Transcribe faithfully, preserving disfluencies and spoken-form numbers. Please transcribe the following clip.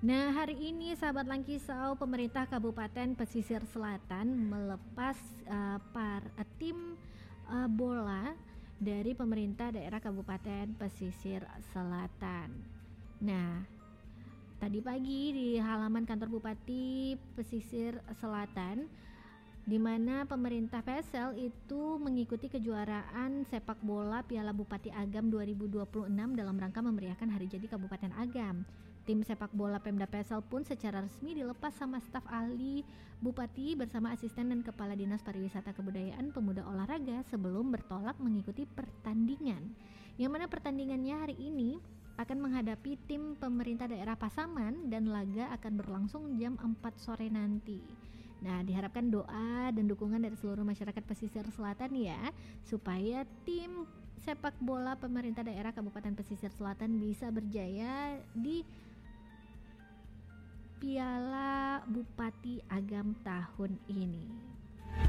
Nah, hari ini sahabat Langkisau, pemerintah Kabupaten Pesisir Selatan melepas uh, par, uh, tim uh, bola dari pemerintah daerah Kabupaten Pesisir Selatan. Nah, tadi pagi di halaman kantor Bupati Pesisir Selatan, di mana pemerintah P S L itu mengikuti kejuaraan sepak bola Piala Bupati Agam dua ribu dua puluh enam dalam rangka memeriahkan Hari Jadi Kabupaten Agam. Tim sepak bola Pemda P S L pun secara resmi dilepas sama staf ahli Bupati bersama asisten dan Kepala Dinas Pariwisata Kebudayaan Pemuda Olahraga sebelum bertolak mengikuti pertandingan. Yang mana pertandingannya hari ini akan menghadapi tim pemerintah daerah Pasaman dan laga akan berlangsung jam empat sore nanti. Nah, diharapkan doa dan dukungan dari seluruh masyarakat pesisir selatan ya, supaya tim sepak bola pemerintah daerah Kabupaten Pesisir Selatan bisa berjaya di Piala Bupati Agam tahun ini.